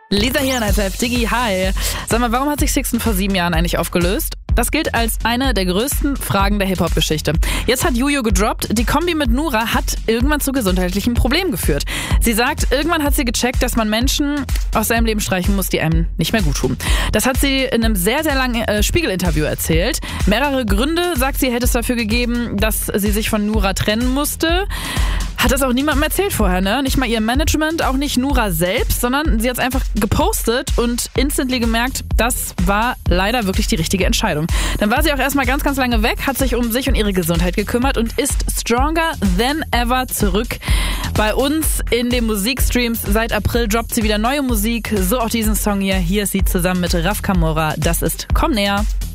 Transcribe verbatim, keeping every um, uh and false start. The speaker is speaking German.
Lisa hier in N S F, Diggi, hi. Sag mal, warum hat sich Sixten vor sieben Jahren eigentlich aufgelöst? Das gilt als eine der größten Fragen der Hip-Hop-Geschichte. Jetzt hat Juju gedroppt, die Kombi mit Nura hat irgendwann zu gesundheitlichen Problemen geführt. Sie sagt, irgendwann hat sie gecheckt, dass man Menschen aus seinem Leben streichen muss, die einem nicht mehr gut tun. Das hat sie in einem sehr, sehr langen äh, Spiegel-Interview erzählt. Mehrere Gründe, sagt sie, hätte es dafür gegeben, dass sie sich von Nura trennen musste. Hat das auch niemandem erzählt vorher, ne? Nicht mal ihr Management, auch nicht Nura selbst, sondern sie hat es einfach gepostet und instantly gemerkt, das war leider wirklich die richtige Entscheidung. Dann war sie auch erstmal ganz, ganz lange weg, hat sich um sich und ihre Gesundheit gekümmert und ist stronger than ever zurück bei uns in den Musikstreams. Seit April droppt sie wieder neue Musik, so auch diesen Song hier. Hier ist sie zusammen mit Raf Camora. Das ist Komm näher.